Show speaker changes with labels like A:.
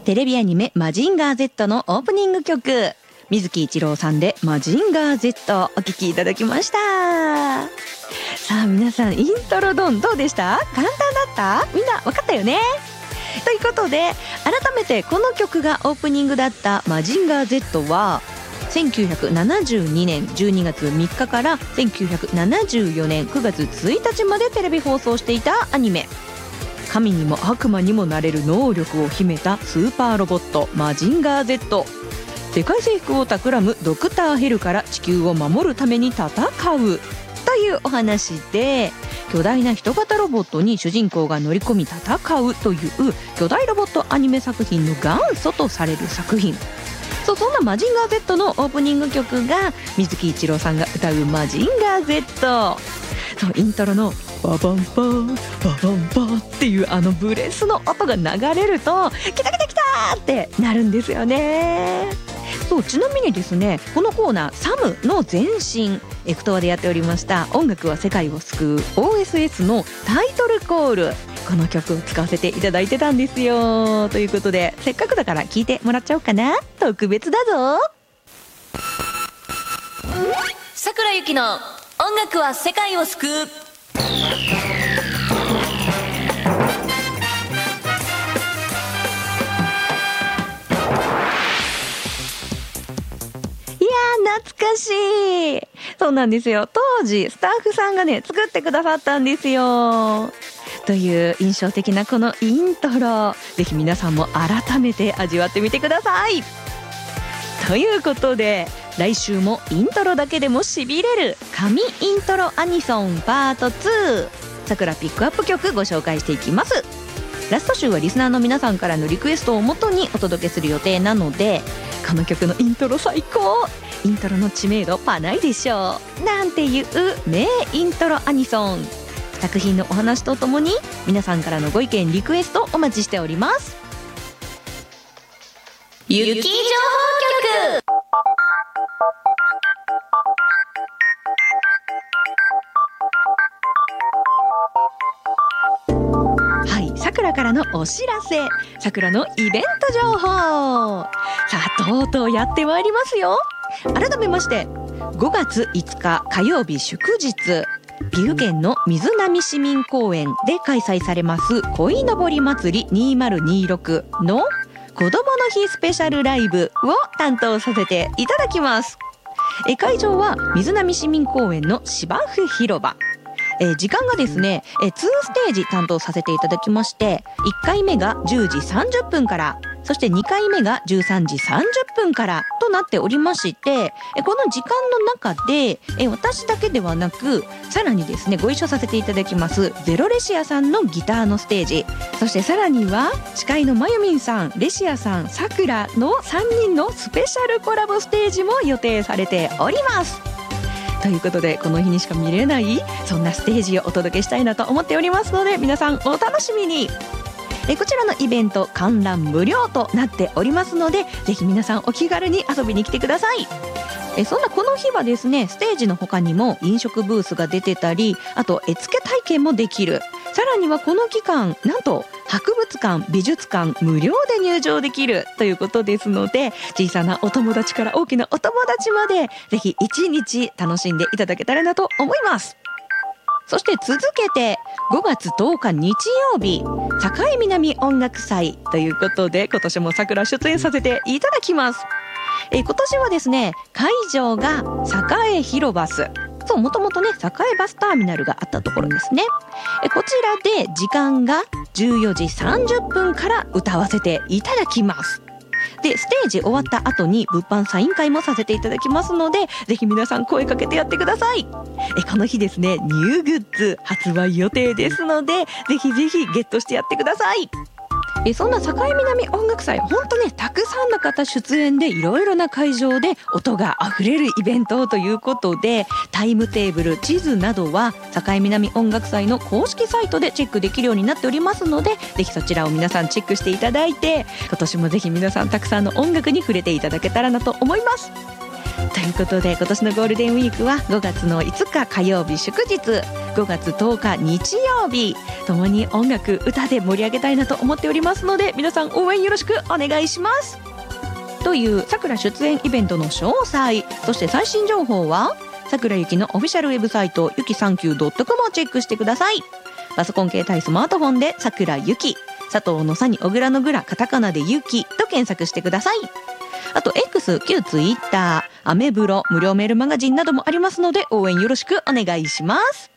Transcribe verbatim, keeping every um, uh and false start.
A: テレビアニメマジンガー Z のオープニング曲、水木一郎さんでマジンガー Z お聴きいただきました。さあ皆さん、イントロドンどうでした？簡単だった？みんな分かったよね？ということで、改めてこの曲がオープニングだったマジンガー Z はせんきゅうひゃくななじゅうにねんじゅうにがつみっかからせんきゅうひゃくななじゅうよねんくがつついたちまでテレビ放送していたアニメ。神にも悪魔にもなれる能力を秘めたスーパーロボットマジンガー Z、 世界征服を企むドクターヘルから地球を守るために戦うというお話で、巨大な人型ロボットに主人公が乗り込み戦うという巨大ロボットアニメ作品の元祖とされる作品。そう、そんなマジンガー Z のオープニング曲が水木一郎さんが歌うマジンガー Z。 そう、イントロのババンバーババンバーっていうあのブレスの音が流れるとキタキタキターってなるんですよね。そう、ちなみにですね、このコーナーサムの前身エクトワでやっておりました音楽は世界を救う オーエスエス のタイトルコール、この曲を使わせていただいてたんですよ。ということで、せっかくだから聴いてもらっちゃおうかな。特別だぞ。
B: 桜ゆきの音楽は世界を救う。
A: 懐かしい。そうなんですよ、当時スタッフさんがね作ってくださったんですよ。という印象的なこのイントロ、ぜひ皆さんも改めて味わってみてください。ということで、来週もイントロだけでもしびれる神イントロアニソンパートツー、桜ピックアップ曲ご紹介していきます。ラスト週はリスナーの皆さんからのリクエストをもとにお届けする予定なので、この曲のイントロ最高、イントロの知名度パないでしょうなんていう名イントロアニソン作品のお話とともに、皆さんからのご意見リクエストお待ちしております。
B: ゆき情報局。
A: はい、桜からのお知らせ、桜のイベント情報。さあ、とうとうやってまいりますよ。改めまして、ごがついつか火曜日祝日、岐阜県の水波市民公園で開催されます鯉のぼり祭りにせんにじゅうろくの子どもの日スペシャルライブを担当させていただきます。え会場は水波市民公園の芝生広場。え時間がですね、えにステージ担当させていただきまして、いっかいめがじゅうじさんじゅっぷんから、そしてにかいめがじゅうさんじさんじゅっぷんからとなっておりまして、えこの時間の中でえ私だけではなく、さらにですねご一緒させていただきますゼロレシアさんのギターのステージ、そしてさらには司会のまゆみんさん、レシアさん、さくらのさんにんのスペシャルコラボステージも予定されております。ということで、この日にしか見れないそんなステージをお届けしたいなと思っておりますので、皆さんお楽しみに。えこちらのイベント観覧無料となっておりますので、ぜひ皆さんお気軽に遊びに来てください。えそんなこの日はですね、ステージの他にも飲食ブースが出てたり、あと絵付け体験もできる。さらにはこの期間、なんと博物館、美術館無料で入場できるということですので、小さなお友達から大きなお友達までぜひ一日楽しんでいただけたらなと思います。そして続けてごがつとおか日曜日、境南音楽祭ということで、今年も桜出演させていただきます。え今年はですね、会場が栄広バス、そう、もともとね栄バスターミナルがあったところですね。えこちらで時間がじゅうよじさんじゅっぷんから歌わせていただきます。でステージ終わった後に物販サイン会もさせていただきますので、ぜひ皆さん声かけてやってください。えこの日ですね、ニューグッズ発売予定ですので、ぜひぜひゲットしてやってください。えそんな境南音楽祭、本当ねたくさんの方出演で、いろいろな会場で音があふれるイベントということで、タイムテーブル、地図などは境南音楽祭の公式サイトでチェックできるようになっておりますので、ぜひそちらを皆さんチェックしていただいて、今年もぜひ皆さんたくさんの音楽に触れていただけたらなと思います。 ということで、今年のゴールデンウィークはごがつのいつか火曜日祝日、ごがつとおか日曜日、ともに音楽歌で盛り上げたいなと思っておりますので、皆さん応援よろしくお願いします。というさくら出演イベントの詳細、そして最新情報はさくらゆきのオフィシャルウェブサイトゆきさんきゅう ドットコム をチェックしてください。パソコン携帯スマートフォンでさくらゆき、佐藤のさに小倉のぐら、カタカナでゆきと検索してください。あと X、旧 Twitter、アメブロ、無料メールマガジンなどもありますので、応援よろしくお願いします。